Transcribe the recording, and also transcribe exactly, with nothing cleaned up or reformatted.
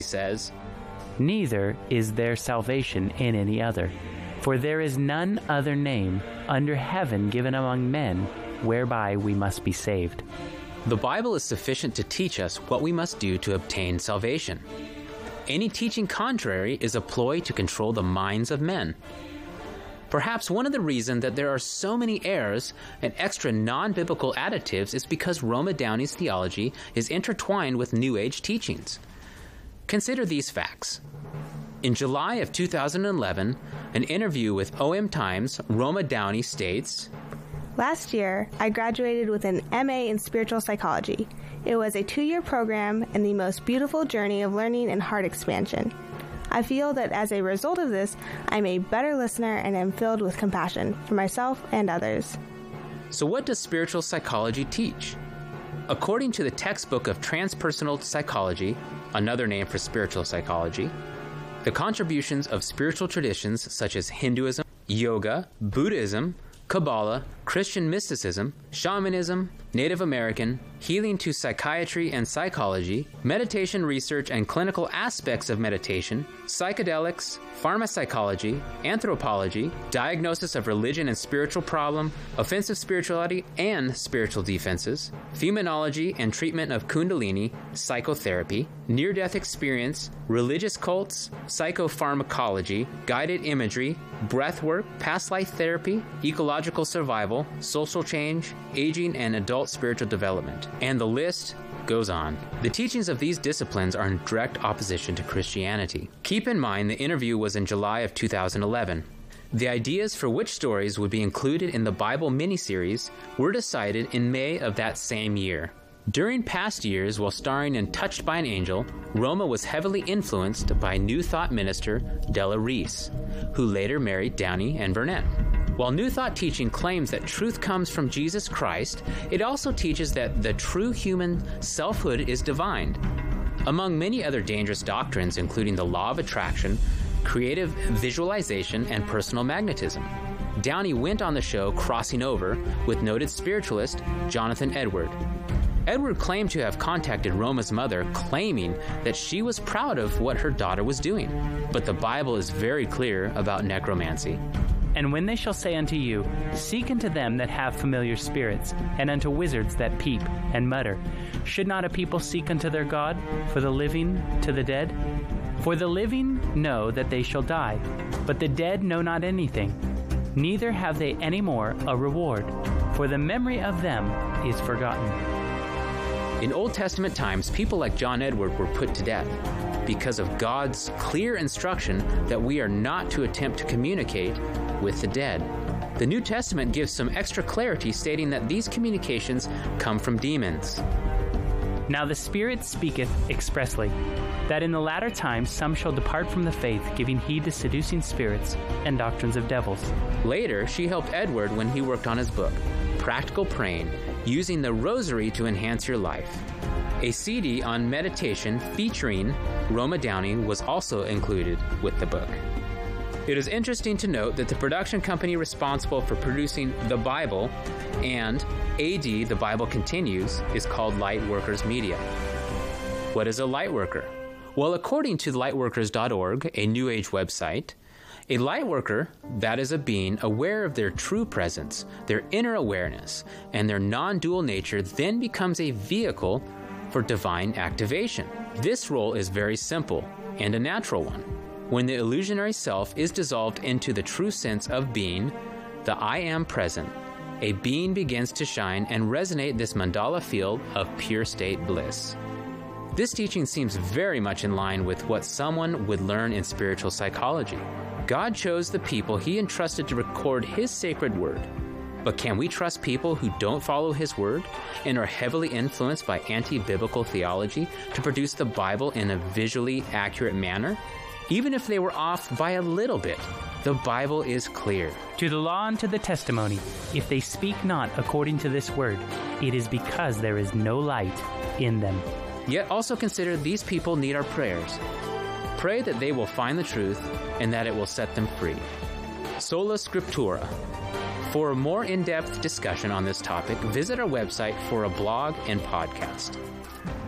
says, "Neither is there salvation in any other, for there is none other name under heaven given among men whereby we must be saved." The Bible is sufficient to teach us what we must do to obtain salvation. Any teaching contrary is a ploy to control the minds of men. Perhaps one of the reasons that there are so many errors and extra non-biblical additives is because Roma Downey's theology is intertwined with New Age teachings. Consider these facts. In July of two thousand eleven, an interview with O M Times, Roma Downey states, "Last year, I graduated with an M A in spiritual psychology. It was a two-year program and the most beautiful journey of learning and heart expansion. I feel that as a result of this, I'm a better listener and am filled with compassion for myself and others." So what does spiritual psychology teach? According to the textbook of Transpersonal Psychology, another name for spiritual psychology, the contributions of spiritual traditions such as Hinduism, yoga, Buddhism, Kabbalah, Christian mysticism, shamanism, Native American, healing to psychiatry and psychology, meditation research and clinical aspects of meditation, psychedelics, pharmapsychology, anthropology, diagnosis of religion and spiritual problem, offensive spirituality and spiritual defenses, fenomenology and treatment of kundalini, psychotherapy, near-death experience, religious cults, psychopharmacology, guided imagery, breathwork, past life therapy, ecological survival, social change, aging and adult spiritual development. And the list goes on. The teachings of these disciplines are in direct opposition to Christianity. Keep in mind the interview was in July of two thousand eleven. The ideas for which stories would be included in the Bible miniseries were decided in May of that same year. During past years, while starring in Touched by an Angel, Roma was heavily influenced by New Thought minister Della Reese, who later married Downey and Burnett. While New Thought teaching claims that truth comes from Jesus Christ, it also teaches that the true human selfhood is divine. Among many other dangerous doctrines, including the law of attraction, creative visualization, and personal magnetism. Downey went on the show Crossing Over with noted spiritualist Jonathan Edward. Edward claimed to have contacted Roma's mother, claiming that she was proud of what her daughter was doing. But the Bible is very clear about necromancy. "And when they shall say unto you, Seek unto them that have familiar spirits, and unto wizards that peep and mutter, should not a people seek unto their God, for the living to the dead? For the living know that they shall die, but the dead know not anything, neither have they any more a reward, for the memory of them is forgotten." In Old Testament times, people like John Edward were put to death because of God's clear instruction that we are not to attempt to communicate with the dead. The New Testament gives some extra clarity, stating that these communications come from demons. "Now the Spirit speaketh expressly, that in the latter times some shall depart from the faith, giving heed to seducing spirits and doctrines of devils." Later, she helped Edward when he worked on his book, Practical Praying, Using the Rosary to Enhance Your Life. A C D on meditation featuring Roma Downey was also included with the book. It is interesting to note that the production company responsible for producing The Bible and A D The Bible Continues is called Lightworkers Media. What is a lightworker? Well, according to lightworkers dot org, a New Age website, a lightworker, that is a being aware of their true presence, their inner awareness, and their non-dual nature, then becomes a vehicle for divine activation. This role is very simple and a natural one. When the illusionary self is dissolved into the true sense of being, the I am present, a being begins to shine and resonate this mandala field of pure state bliss. This teaching seems very much in line with what someone would learn in spiritual psychology. God chose the people he entrusted to record his sacred word. But can we trust people who don't follow his word and are heavily influenced by anti-biblical theology to produce the Bible in a visually accurate manner? Even if they were off by a little bit, the Bible is clear. "To the law and to the testimony, if they speak not according to this word, it is because there is no light in them." Yet also consider these people need our prayers. Pray that they will find the truth and that it will set them free. Sola Scriptura. For a more in-depth discussion on this topic, visit our website for a blog and podcast.